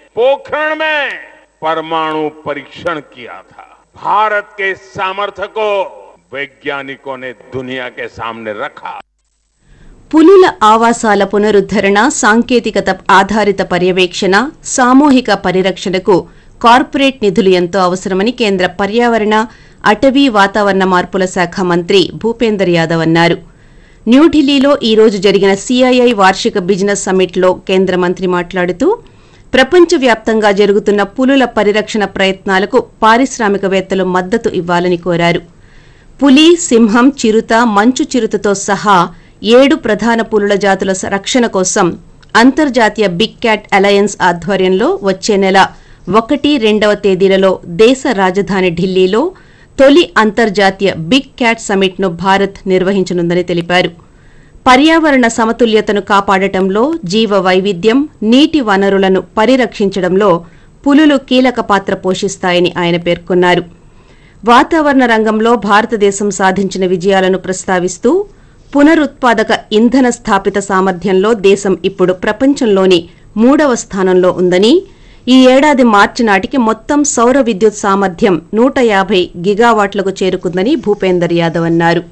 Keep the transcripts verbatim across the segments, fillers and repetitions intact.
पोखरण में परमाणु परीक्षण किया था। भारत के सामर्थ्य को वैज्ञानिकों ने दुनिया के सामने रखा। పులుల ఆవాసాల పునరుద్ధరణ, సాంకేతికత ఆధారిత పర్యవేక్షణ, సామూహిక పరిరక్షణకు కార్పొరేట్ నిధులు ఎంతో అవసరమని కేంద్ర పర్యావరణ, అటవీ, వాతావరణ మార్పుల శాఖ మంత్రి భూపేందర్ యాదవ్ అన్నారు. న్యూఢిల్లీలో ఈ రోజు జరిగిన సీఐఐ వార్షిక బిజినెస్ సమ్మిట్లో కేంద్ర మంత్రి మాట్లాడుతూ ప్రపంచవ్యాప్తంగా జరుగుతున్న పులుల పరిరక్షణ ప్రయత్నాలకు పారిశ్రామికవేత్తలు మద్దతు ఇవ్వాలని కోరారు. పులి, సింహం, చిరుత, మంచు చిరుతతో సహా ఏడు ప్రధాన పులుల జాతుల రక్షణ కోసం అంతర్జాతీయ బిగ్ క్యాట్ అలయన్స్ ఆధ్వర్యంలో వచ్చే నెల ఒకటి రెండవ తేదీలలో దేశ రాజధాని ఢిల్లీలో తొలి అంతర్జాతీయ బిగ్ క్యాట్ సమ్మిట్ను భారత్ నిర్వహించనుందని తెలిపారు. పర్యావరణ సమతుల్యతను కాపాడటంలో, జీవ వైవిధ్యం, నీటి వనరులను పరిరక్షించడంలో పులులు కీలక పాత్ర పోషిస్తాయని ఆయన పేర్కొన్నారు. వాతావరణ రంగంలో భారతదేశం సాధించిన విజయాలను ప్రస్తావిస్తూ పునరుత్పాదక ఇంధన స్థాపిత సామర్థ్యంలో దేశం ఇప్పుడు ప్రపంచంలోని మూడవ స్థానంలో ఉందని, ఈ ఏడాది మార్చి నాటికి మొత్తం సౌర విద్యుత్ సామర్థ్యం నూట యాభై గిగావాట్లకు చేరుకుందని భూపేందర్ యాదవ్ అన్నారు.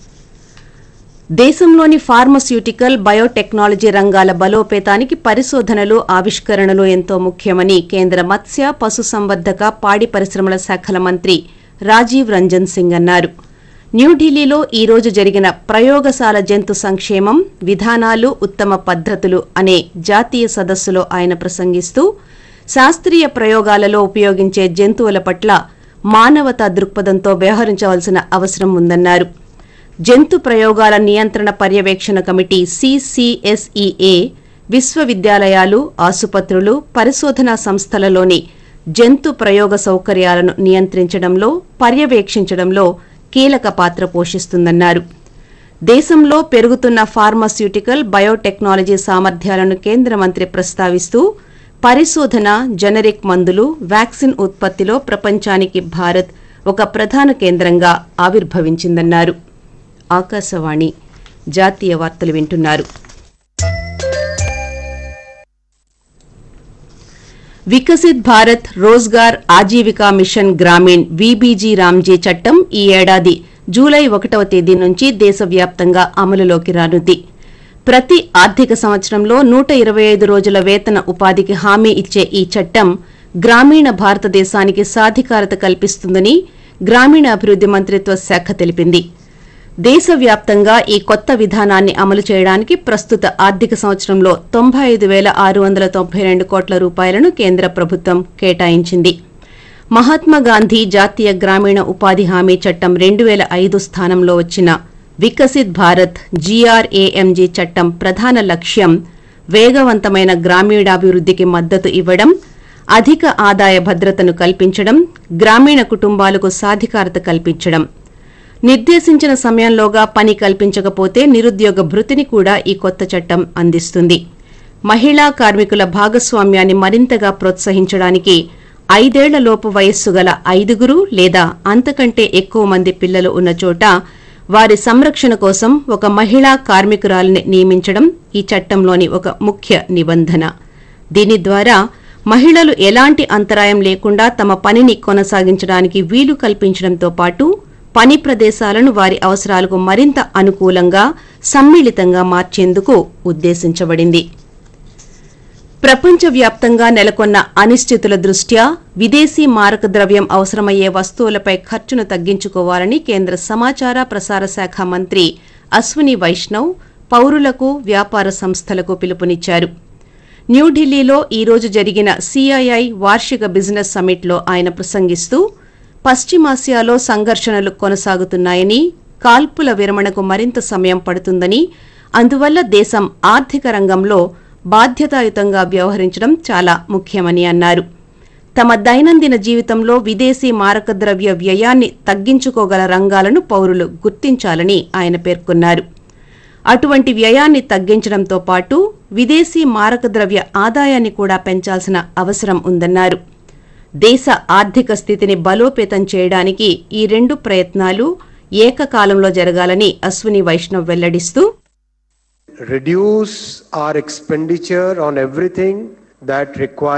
దేశంలోని ఫార్మస్యూటికల్, బయోటెక్నాలజీ రంగాల బలోపేతానికి పరిశోధనలు, ఆవిష్కరణలు ఎంతో ముఖ్యమని కేంద్ర మత్స్య, పశుసంవర్ధక, పాడి పరిశ్రమల శాఖల మంత్రి రాజీవ్ రంజన్ సింగ్ అన్నారు. న్యూఢిల్లీలో ఈ రోజు జరిగిన ప్రయోగశాల జంతు సంక్షేమం, విధానాలు, ఉత్తమ పద్ధతులు అనే జాతీయ సదస్సులో ఆయన ప్రసంగిస్తూ శాస్త్రీయ ప్రయోగాలలో ఉపయోగించే జంతువుల పట్ల మానవతా దృక్పథంతో వ్యవహరించవలసిన అవసరం ఉందన్నారు. జంతు ప్రయోగాల నియంత్రణ పర్యవేక్షణ కమిటీ సీసీఎస్ఈఏ విశ్వవిద్యాలయాలు, ఆసుపత్రులు, పరిశోధనా సంస్థలలోని జంతు ప్రయోగ సౌకర్యాలను నియంత్రించడంలో, పర్యవేక్షించడంలో కీలక పాత్ర పోషిస్తుందన్నారు. దేశంలో పెరుగుతున్న ఫార్మాస్యూటికల్, బయోటెక్నాలజీ సామర్థ్యాలను కేంద్ర మంత్రి ప్రస్తావిస్తూ పరిశోధన, జనరిక్ మందులు, వ్యాక్సిన్ ఉత్పత్తిలో ప్రపంచానికి భారత్ ఒక ప్రధాన కేంద్రంగా ఆవిర్భవించిందన్నారు. ఆకాశవాణి జాతీయ వార్తలు వింటున్నారు. వికసిత్ భారత్ రోజ్గార్ ఆజీవికా మిషన్ గ్రామీణ్ వీబీజీ రామ్జీ చట్టం ఈ ఏడాది జూలై ఒకటవ తేదీ నుంచి దేశవ్యాప్తంగా అమలులోకి రానుంది. ప్రతి ఆర్థిక సంవత్సరంలో నూట ఇరవై ఐదు రోజుల వేతన ఉపాధికి హామీ ఇచ్చే ఈ చట్టం గ్రామీణ భారతదేశానికి సాధికారత కల్పిస్తుందని గ్రామీణాభివృద్ది మంత్రిత్వ శాఖ తెలిపింది. దేశవ్యాప్తంగా ఈ కొత్త విధానాన్ని అమలు చేయడానికి ప్రస్తుత ఆర్థిక సంవత్సరంలో తొంభై ఐదు వేల ఆరు వందల తొంభై రెండు కోట్ల రూపాయలను కేంద్ర ప్రభుత్వం కేటాయించింది. మహాత్మాగాంధీ జాతీయ గ్రామీణ ఉపాధి హామీ చట్టం రెండు వేల ఐదు స్థానంలో వచ్చిన వికసిత్ భారత్ జీఆర్ఏఎంజీ చట్టం ప్రధాన లక్ష్యం వేగవంతమైన గ్రామీణాభివృద్దికి మద్దతు ఇవ్వడం, అధిక ఆదాయ భద్రతను కల్పించడం, గ్రామీణ కుటుంబాలకు సాధికారత కల్పించడం. నిర్దేశించిన సమయంలోగా పని కల్పించకపోతే నిరుద్యోగ భృతిని కూడా ఈ కొత్త చట్టం అందిస్తుంది. మహిళా కార్మికుల భాగస్వామ్యాన్ని మరింతగా ప్రోత్సహించడానికి ఐదేళ్లలోపు వయస్సు గల ఐదుగురు లేదా అంతకంటే ఎక్కువ మంది పిల్లలు ఉన్న చోట వారి సంరక్షణ కోసం ఒక మహిళా కార్మికురాలిని నియమించడం ఈ చట్టంలోని ఒక ముఖ్య నిబంధన. దీని ద్వారా మహిళలు ఎలాంటి అంతరాయం లేకుండా తమ పనిని కొనసాగించడానికి వీలు కల్పించడంతో పాటు పని ప్రదేశాలను వారి అవసరాలకు మరింత అనుకూలంగా, సమ్మిళితంగా మార్చేందుకు ఉద్దేశించబడింది. ప్రపంచవ్యాప్తంగా నెలకొన్న అనిశ్చితుల దృష్ట్యా విదేశీ మారక ద్రవ్యం అవసరమయ్యే వస్తువులపై ఖర్చును తగ్గించుకోవాలని కేంద్ర సమాచార ప్రసార శాఖ మంత్రి అశ్విని వైష్ణవ్ పౌరులకు, వ్యాపార సంస్థలకు పిలుపునిచ్చారు. న్యూఢిల్లీలో ఈ రోజు జరిగిన సీఐఐ వార్షిక బిజినెస్ సమ్మిట్లో ఆయన ప్రసంగిస్తూ పశ్చిమాసియాలో సంఘర్షణలు కొనసాగుతున్నాయని, కాల్పుల విరమణకు మరింత సమయం పడుతుందని, అందువల్ల దేశం ఆర్థిక రంగంలో బాధ్యతాయుతంగా వ్యవహరించడం చాలా ముఖ్యమని అన్నారు. తమ దైనందిన జీవితంలో విదేశీ మారకద్రవ్య వ్యయాన్ని తగ్గించుకోగల రంగాలను పౌరులు గుర్తించాలని ఆయన పేర్కొన్నారు. అటువంటి వ్యయాన్ని తగ్గించడంతో పాటు విదేశీ మారకద్రవ్య ఆదాయాన్ని కూడా పెంచాల్సిన అవసరం ఉందన్నారు. దేశ ఆర్థిక స్థితిని బలోపేతం చేయడానికి ఈ రెండు ప్రయత్నాలు ఏకకాలంలో జరగాలని Ashwini Vaishnav వెల్లడిస్తూ reduce our expenditure on everything that requires